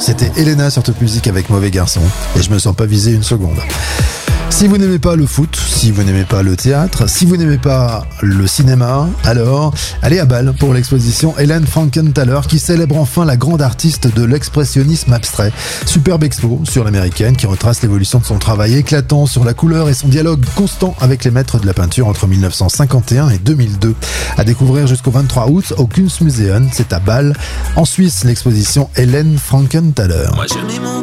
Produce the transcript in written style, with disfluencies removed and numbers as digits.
C'était Elena sur Top Music avec Mauvais Garçon. Et je me sens pas visé une seconde. Si vous n'aimez pas le foot, si vous n'aimez pas le théâtre, si vous n'aimez pas le cinéma, alors allez à Bâle pour l'exposition Helen Frankenthaler qui célèbre enfin la grande artiste de l'expressionnisme abstrait. Superbe expo sur l'américaine qui retrace l'évolution de son travail éclatant sur la couleur et son dialogue constant avec les maîtres de la peinture entre 1951 et 2002. À découvrir jusqu'au 23 août au Kunstmuseum, c'est à Bâle, en Suisse, l'exposition Helen Frankenthaler.